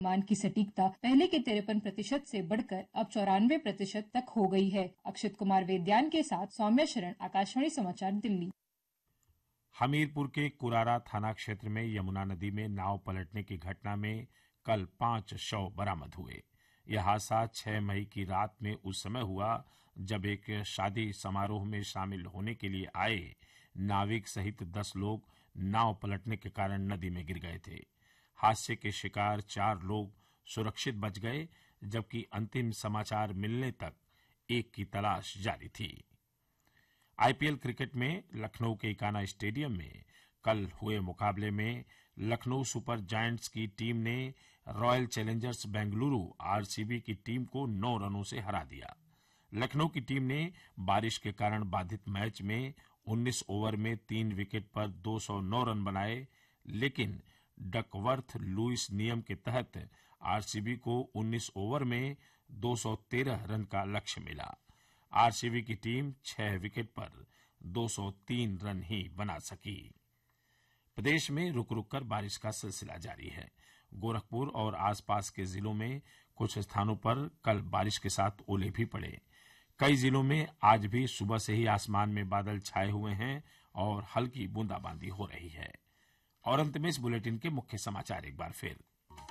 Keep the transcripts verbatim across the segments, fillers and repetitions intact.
मान की सटीकता पहले के तिरपन प्रतिशत से बढ़कर अब चौरानवे प्रतिशत तक हो गई है। अक्षित कुमार वेद्यान के साथ सौम्या शरण, आकाशवाणी समाचार, दिल्ली। हमीरपुर के कुरारा थाना क्षेत्र में यमुना नदी में नाव पलटने की घटना में कल पांच शव बरामद हुए। यह हादसा छह मई की रात में उस समय हुआ जब एक शादी समारोह में शामिल होने के लिए आए नाविक सहित दस लोग नाव पलटने के कारण नदी में गिर गए थे। हादसे के शिकार चार लोग सुरक्षित बच गए, जबकि अंतिम समाचार मिलने तक एक की तलाश जारी थी। आईपीएल क्रिकेट में लखनऊ के इकाना स्टेडियम में कल हुए मुकाबले में लखनऊ सुपर जायंट्स की टीम ने रॉयल चैलेंजर्स बेंगलुरु आरसीबी की टीम को नौ रनों से हरा दिया। लखनऊ की टीम ने बारिश के कारण बाधित मैच में उन्नीस ओवर में तीन विकेट पर दो सौ नौ रन बनाए, लेकिन डकवर्थ लुइस नियम के तहत आरसीबी को उन्नीस ओवर में दो सौ तेरह रन का लक्ष्य मिला। आरसीबी की टीम छह विकेट पर दो सौ तीन रन ही बना सकी। प्रदेश में रुक रुक कर बारिश का सिलसिला जारी है। गोरखपुर और आसपास के जिलों में कुछ स्थानों पर कल बारिश के साथ ओले भी पड़े। कई जिलों में आज भी सुबह से ही आसमान में बादल छाए हुए हैं और हल्की बूंदाबांदी हो रही है। और अंत में इस बुलेटिन के मुख्य समाचार एक बार फिर।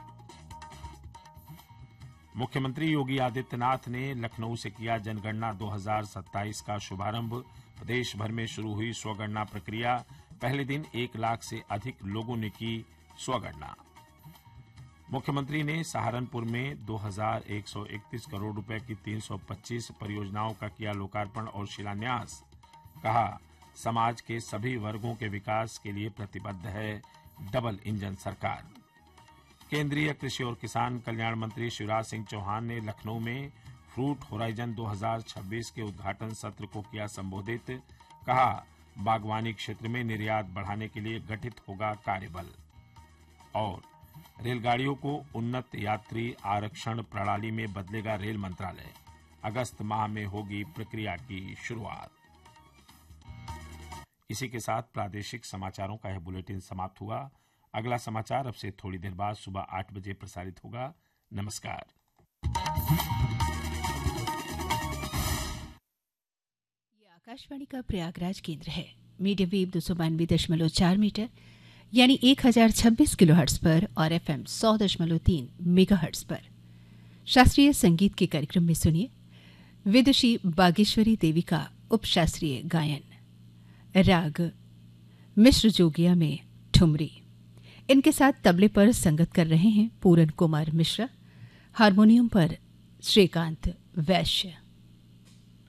मुख्यमंत्री योगी आदित्यनाथ ने लखनऊ से किया जनगणना दो हज़ार सत्ताईस का शुभारंभ। प्रदेश भर में शुरू हुई स्वगणना प्रक्रिया। पहले दिन एक लाख से अधिक लोगों ने की स्वगणना। मुख्यमंत्री ने सहारनपुर में दो हज़ार एक सौ इकतीस करोड़ रुपए की तीन सौ पच्चीस परियोजनाओं का किया लोकार्पण और शिलान्यास। कहा, समाज के सभी वर्गों के विकास के लिए प्रतिबद्ध है डबल इंजन सरकार। केंद्रीय कृषि और किसान कल्याण मंत्री शिवराज सिंह चौहान ने लखनऊ में फ्रूट होराइजन दो हज़ार छब्बीस के उद्घाटन सत्र को किया संबोधित। कहा, बागवानी क्षेत्र में निर्यात बढ़ाने के लिए गठित होगा कार्यबल। और रेलगाड़ियों को उन्नत यात्री आरक्षण प्रणाली में बदलेगा रेल मंत्रालय। अगस्त माह में होगी प्रक्रिया की शुरुआत। इसी के साथ प्रादेशिक समाचारों का यह बुलेटिन समाप्त हुआ। अगला समाचार अब से थोड़ी देर बाद सुबह आठ बजे प्रसारित होगा। नमस्कार। ये आकाशवाणी का प्रयागराज केंद्र है। मीडियम वेव दो सौ बानवे दशमलव चार मीटर यानी एक हजार छब्बीस किलो हर्ट्ज पर और एफएम सौ दशमलव तीन मेगा हर्ट्ज पर शास्त्रीय संगीत के कार्यक्रम में सुनिए विदुषी बागेश्वरी देवी का उपशास्त्रीय गायन। राग मिश्र जोगिया में ठुमरी। इनके साथ तबले पर संगत कर रहे हैं पूरन कुमार मिश्रा, हारमोनियम पर श्रीकांत वैश्य।